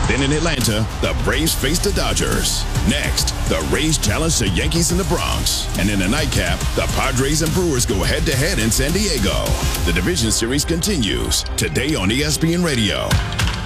Then in Atlanta, the Braves face the Dodgers. Next, the Rays challenge the Yankees in the Bronx. And in the nightcap, the Padres and Brewers go head-to-head in San Diego. The division series continues today on ESPN Radio.